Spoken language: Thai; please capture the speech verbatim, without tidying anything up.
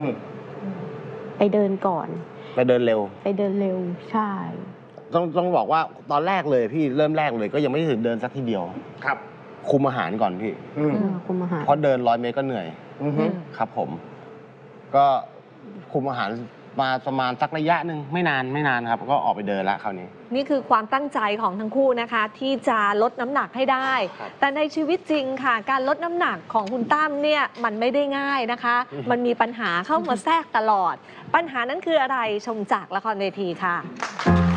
ไปเดินก่อนไปเดินเร็วไปเดินเร็วใช่ต้องต้องบอกว่าตอนแรกเลยพี่เริ่มแรกเลยก็ยังไม่ถึงเดินสักทีเดียวครับคุมอาหารก่อนพี่คุมอาหารเพราะเดินร้อยเมตรก็เหนื่อยครับผมก็คุมอาหารมาประมาณสักระยะหนึ่งไม่นานไม่นานครับก็ออกไปเดินแล้วคราวนี้นี่คือความตั้งใจของทั้งคู่นะคะที่จะลดน้ำหนักให้ได้แต่ในชีวิตจริงค่ะการลดน้ำหนักของคุณตั้มเนี่ยมันไม่ได้ง่ายนะคะมันมีปัญหาเข้ามาแทรกตลอดปัญหานั้นคืออะไรชมจากละครเวทีค่ะ